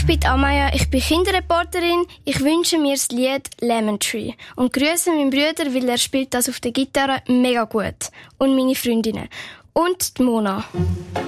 bin Amaya, ich bin Kinderreporterin. Ich wünsche mir das Lied Lemon Tree und grüße meinen Bruder, weil er spielt das auf der Gitarre mega gut. Und meine Freundinnen. Und die Mona.